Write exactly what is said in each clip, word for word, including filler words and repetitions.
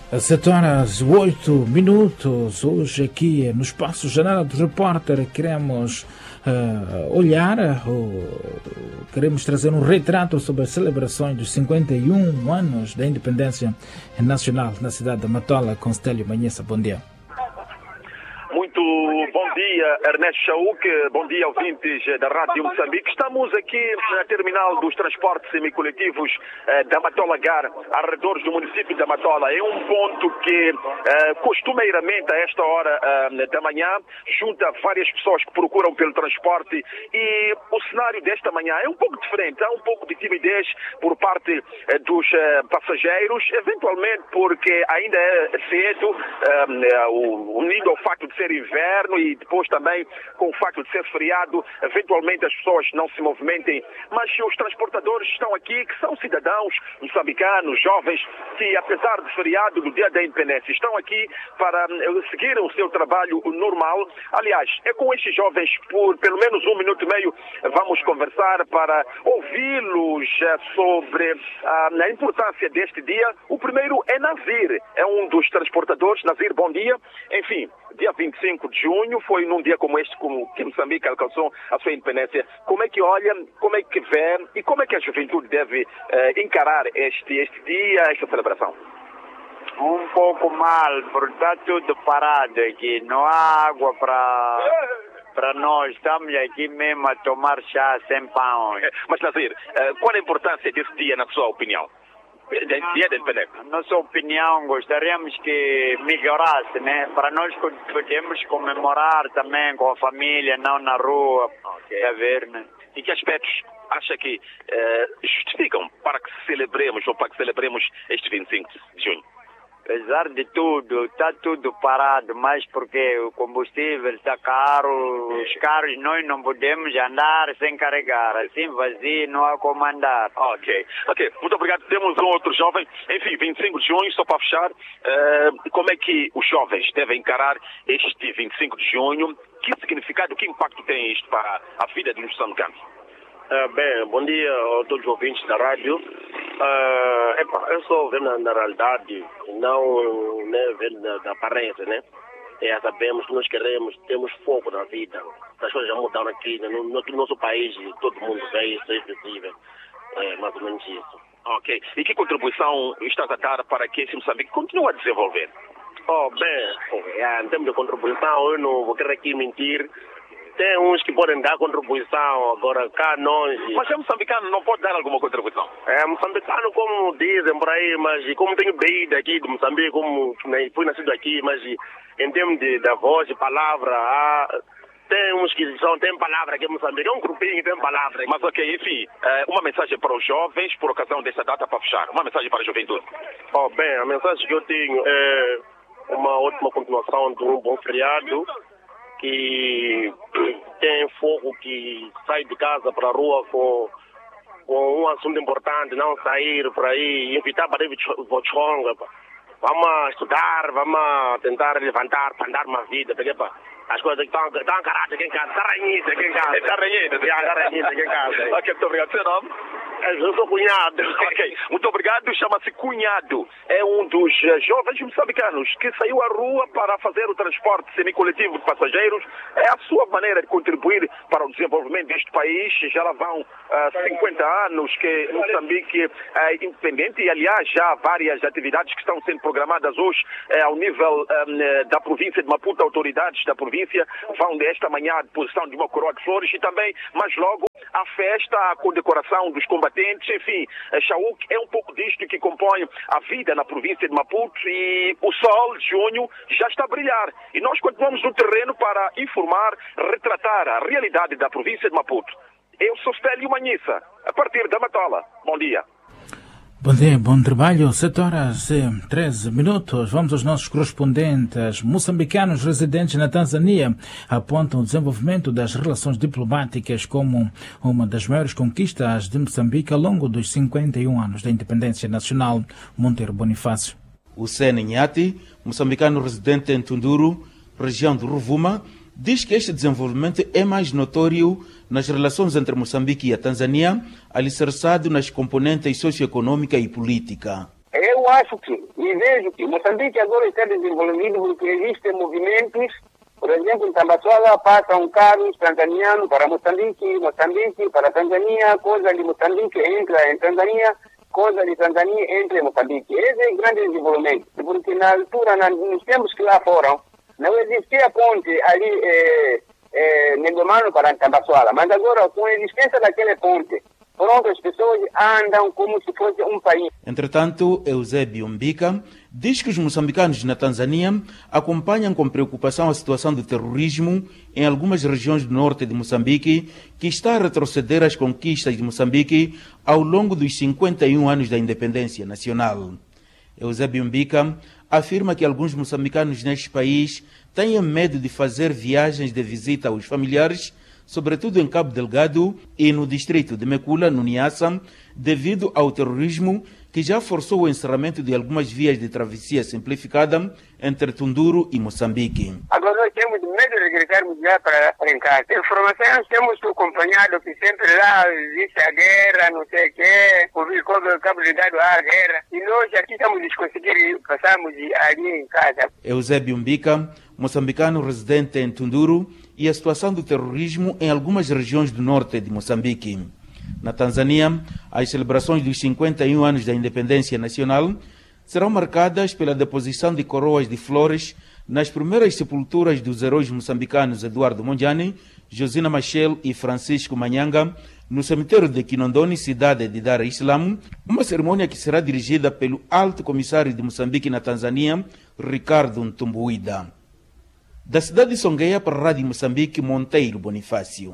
Às sete horas e oito minutos, hoje aqui no Espaço Janela do Repórter, queremos uh, olhar, uh, queremos trazer um retrato sobre as celebrações dos cinquenta e um anos da independência nacional na cidade de Matola, com Stélio Manhessa. Bom dia. Muito bom dia, Ernesto Chauk, bom dia, ouvintes da Rádio Moçambique. Estamos aqui na terminal dos transportes semicoletivos eh, da Matola Gar, arredores do município da Matola. É um ponto que, eh, costumeiramente, a esta hora eh, da manhã, junta várias pessoas que procuram pelo transporte, e o cenário desta manhã é um pouco diferente. Há um pouco de timidez por parte eh, dos eh, passageiros, eventualmente porque ainda é cedo, eh, o, unido ao facto de ser inverno e depois também com o facto de ser feriado, eventualmente as pessoas não se movimentem, mas os transportadores estão aqui, que são cidadãos moçambicanos, jovens, que apesar de feriado do dia da independência, estão aqui para seguir o seu trabalho normal. Aliás, é com estes jovens, por pelo menos um minuto e meio, vamos conversar para ouvi-los sobre a, a importância deste dia. O primeiro é Nazir, é um dos transportadores. Nazir, bom dia. Enfim, dia vinte e cinco de junho, foi num dia como este como que Moçambique alcançou a sua independência. Como é que olha, como é que vê e como é que a juventude deve eh, encarar este, este dia, esta celebração? Um pouco mal, porque está tudo parado aqui, não há água para para nós, estamos aqui mesmo a tomar chá sem pão. Mas, Nazir, eh, qual a importância desse dia, na sua opinião? Dia da independência. Na nossa opinião, gostaríamos que melhorasse, né? Para nós podemos comemorar também com a família, não na rua. Okay. A ver, né? Em que aspectos acha que eh, justificam para que celebremos ou para que celebremos este vinte e cinco de junho? Apesar de tudo, está tudo parado, mas porque o combustível está caro, os carros nós não podemos andar sem carregar, assim vazio, não há como andar. Ok, ok, muito obrigado. Temos um outro jovem, enfim, vinte e cinco de junho, só para fechar, uh, como é que os jovens devem encarar este vinte e cinco de junho? Que significado, que impacto tem isto para a vida dos moçambicanos? Uh, bem, bom dia a todos os ouvintes da rádio. Uh, epa, eu só vejo na, na realidade, não né, vendo da, da aparência, né? É, sabemos que nós queremos, temos foco na vida. As coisas já mudaram aqui, né? no, no nosso país, todo mundo vê isso, é visível. É mais ou menos isso. Ok. E que contribuição estás a dar para que esse Moçambique continue a desenvolver? Oh, bem, é, em termos de contribuição, eu não vou querer aqui mentir. Tem uns que podem dar contribuição, agora cá nós... Mas é moçambicano, não pode dar alguma contribuição? É moçambicano, como dizem por aí, mas como tenho bebido aqui de Moçambique, como né, fui nascido aqui, mas em termos de, da voz, de palavra, há, tem uns que só tem palavra aqui em Moçambique, é um grupinho que tem palavra aqui. Mas ok, enfim, uma mensagem para os jovens, por ocasião desta data, para fechar, uma mensagem para a juventude. Oh, bem, a mensagem que eu tenho é uma ótima continuação de um bom feriado, que tem fogo, que sai de casa para a rua com, com um assunto importante, não sair por aí, evitar para ir vochonga. Vamos estudar, vamos tentar levantar para andar uma vida, porque pá, as coisas estão estão caradas aqui em casa, está ranhida aqui em casa. Está ranhida? Está ranhida aqui em casa. Ok, muito obrigado. Seu nome? Eu sou cunhado. Ok, muito obrigado. Chama-se Cunhado. É um dos uh, jovens moçambicanos que saiu à rua para fazer o transporte semicoletivo de passageiros. É a sua maneira de contribuir para o desenvolvimento deste país. Já lá vão uh, cinquenta anos que Moçambique é independente e, aliás, já há várias atividades que estão sendo programadas hoje uh, ao nível um, da província de Maputo. Autoridades da província vão desta manhã à deposição de uma coroa de flores e também, mais logo, a festa, a condecoração dos combatentes. Enfim, Chauk é um pouco disto que compõe a vida na província de Maputo e o sol de junho já está a brilhar. E nós continuamos no terreno para informar, retratar a realidade da província de Maputo. Eu sou Stélio Manhessa, a partir da Matola. Bom dia. Bom dia, bom trabalho. sete horas e treze minutos. Vamos aos nossos correspondentes. Moçambicanos residentes na Tanzânia apontam o desenvolvimento das relações diplomáticas como uma das maiores conquistas de Moçambique ao longo dos cinquenta e um anos da independência nacional. Monteiro Bonifácio. O Sene Nhati, moçambicano residente em Tunduru, região de Rovuma, diz que este desenvolvimento é mais notório nas relações entre Moçambique e a Tanzânia, alicerçado nas componentes socioeconômica e política. Eu eu acho que, e vejo que Moçambique agora está desenvolvido porque existem movimentos, por exemplo, em Tambaçola passa um carro tanzaniano para Moçambique, Moçambique para Tanzânia, coisa de Moçambique entra em Tanzânia, coisa de Tanzânia entra em Moçambique. Esse é o grande desenvolvimento, porque na altura, nos tempos que lá foram, não existia ponte ali, eh, eh, Negomano para Tambaçola, mas agora, com a existência daquela ponte, pronto, as pessoas andam como se fosse um país. Entretanto, Eusébio Mbika diz que os moçambicanos na Tanzânia acompanham com preocupação a situação do terrorismo em algumas regiões do norte de Moçambique, que está a retroceder as conquistas de Moçambique ao longo dos cinquenta e um anos da independência nacional. Eusébio Mbika afirma que alguns moçambicanos neste país têm medo de fazer viagens de visita aos familiares, sobretudo em Cabo Delgado e no distrito de Mekula, no Niassa, devido ao terrorismo que já forçou o encerramento de algumas vias de travessia simplificada entre Tunduru e Moçambique. Agora nós temos medo de regredarmos já para, para em casa. Informações temos acompanhado que sempre lá existe a guerra, não sei o quê, ouvir o Cabo Delgado a guerra, e nós aqui estamos conseguindo passarmos ali em casa. Eusébio Mbika, moçambicano residente em Tunduru, e a situação do terrorismo em algumas regiões do norte de Moçambique. Na Tanzânia, as celebrações dos cinquenta e um anos da independência nacional serão marcadas pela deposição de coroas de flores nas primeiras sepulturas dos heróis moçambicanos Eduardo Mondlane, Josina Machel e Francisco Manhanga, no cemitério de Kinondoni, cidade de Dar es Salaam, uma cerimônia que será dirigida pelo Alto Comissário de Moçambique na Tanzânia, Ricardo Ntumbuida. Da cidade de Songueia para a Rádio Moçambique, Monteiro Bonifácio.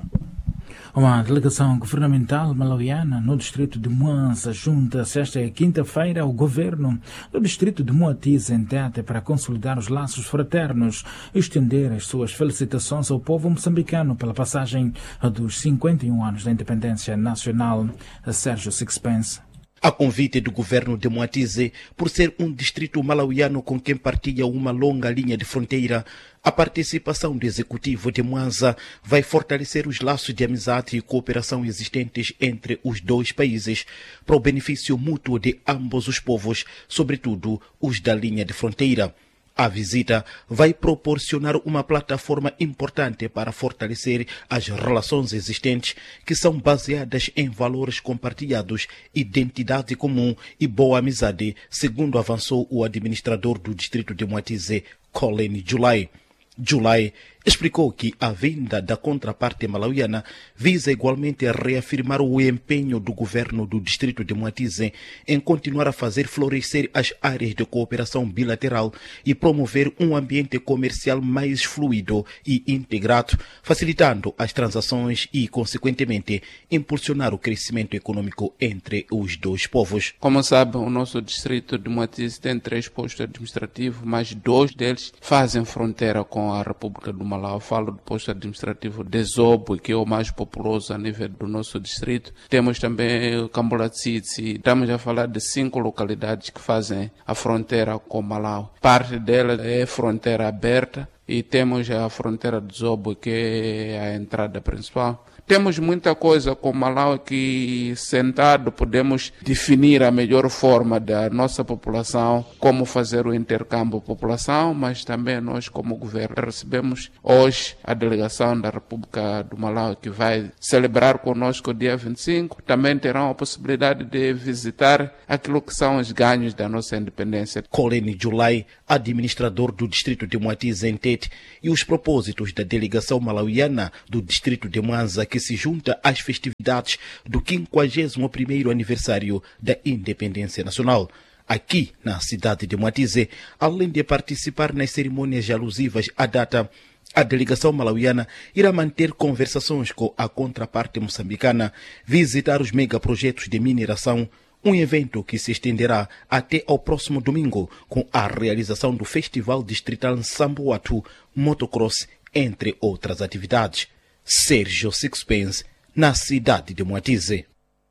Uma delegação governamental malauiana no distrito de Mwanza junta-se esta quinta-feira ao governo do distrito de Moatize em Tete para consolidar os laços fraternos e estender as suas felicitações ao povo moçambicano pela passagem dos cinquenta e um anos da independência nacional. Sérgio Sixpence. A convite do governo de Moatize, por ser um distrito malauiano com quem partilha uma longa linha de fronteira, a participação do executivo de Mwanza vai fortalecer os laços de amizade e cooperação existentes entre os dois países, para o benefício mútuo de ambos os povos, sobretudo os da linha de fronteira. A visita vai proporcionar uma plataforma importante para fortalecer as relações existentes, que são baseadas em valores compartilhados, identidade comum e boa amizade, segundo avançou o administrador do distrito de Moatize, Colin July. July explicou que a vinda da contraparte malauiana visa igualmente reafirmar o empenho do governo do distrito de Moatize em continuar a fazer florescer as áreas de cooperação bilateral e promover um ambiente comercial mais fluido e integrado, facilitando as transações e, consequentemente, impulsionar o crescimento econômico entre os dois povos. Como sabe, o nosso distrito de Moatize tem três postos administrativos, mas dois deles fazem fronteira com a República do Malau. Eu falo do posto administrativo de Zobo, que é o mais populoso a nível do nosso distrito. Temos também Cambulatsitsi. Estamos a falar de cinco localidades que fazem a fronteira com Malau. Parte delas é fronteira aberta e temos a fronteira de Zobo, que é a entrada principal. Temos muita coisa com Malau que, sentado, podemos definir a melhor forma da nossa população, como fazer o intercâmbio população, mas também nós, como governo, recebemos hoje a delegação da República do Malau, que vai celebrar conosco o dia vinte e cinco. Também terão a possibilidade de visitar aquilo que são os ganhos da nossa independência. Colin July, administrador do distrito de Moatize em Tete, e os propósitos da delegação malauiana do distrito de Mwanza, que se junta às festividades do quinquagésimo primeiro aniversário da independência nacional. Aqui, na cidade de Moatize, além de participar nas cerimônias alusivas à data, a delegação malauiana irá manter conversações com a contraparte moçambicana, visitar os megaprojetos de mineração, um evento que se estenderá até ao próximo domingo, com a realização do Festival Distrital Nsamboatu Motocross, entre outras atividades. Sérgio Sixpence, na cidade de Moatize.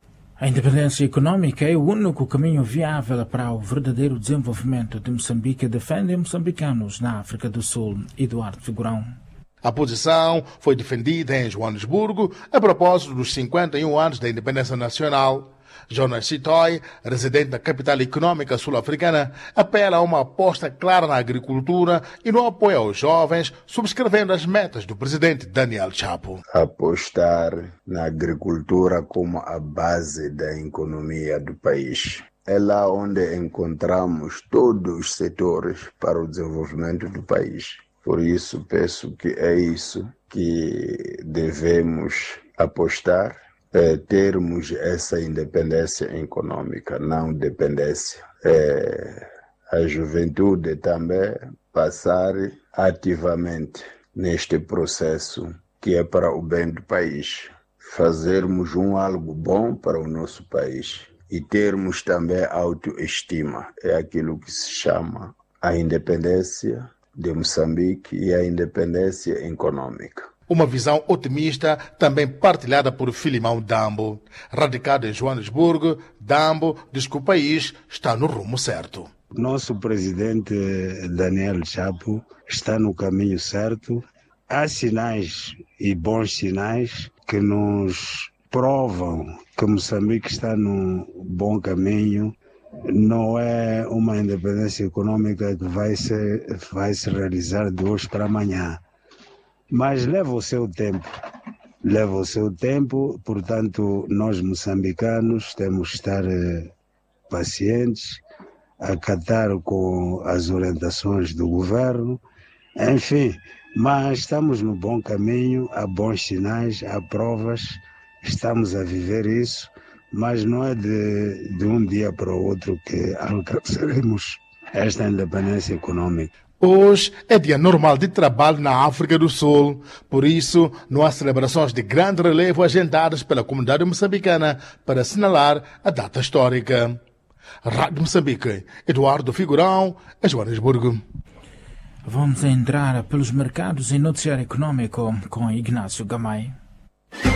A independência econômica é o único caminho viável para o verdadeiro desenvolvimento de Moçambique, defendem moçambicanos na África do Sul. Eduardo Figurão. A posição foi defendida em Joanesburgo a propósito dos cinquenta e um anos da independência nacional. Jonas Chitoy, residente da capital econômica sul-africana, apela a uma aposta clara na agricultura e no apoio aos jovens, subscrevendo as metas do presidente Daniel Chapo. Apostar na agricultura como a base da economia do país. É lá onde encontramos todos os setores para o desenvolvimento do país. Por isso, penso que é isso que devemos apostar, é termos essa independência econômica, não dependência. É, a juventude também passar ativamente neste processo que é para o bem do país. Fazermos um algo bom para o nosso país. E termos também autoestima, é aquilo que se chama a independência de Moçambique e a independência econômica. Uma visão otimista também partilhada por Filimão Dambo. Radicado em Joanesburgo, Dambo diz que o país está no rumo certo. Nosso presidente Daniel Chapo está no caminho certo. Há sinais e bons sinais que nos provam que Moçambique está no bom caminho. Não é uma independência econômica que vai se, vai se realizar de hoje para amanhã, mas leva o seu tempo. Leva o seu tempo, portanto, nós moçambicanos temos que estar eh, pacientes, acatar com as orientações do governo, enfim, mas estamos no bom caminho, há bons sinais, há provas. Estamos a viver isso, mas não é de, de um dia para o outro que alcançaremos esta independência econômica. Hoje é dia normal de trabalho na África do Sul, por isso não há celebrações de grande relevo agendadas pela comunidade moçambicana para assinalar a data histórica. Rádio Moçambique, Eduardo Figurão, em Joanesburgo. Vamos entrar pelos mercados e noticiário econômico com Ignácio Gamay.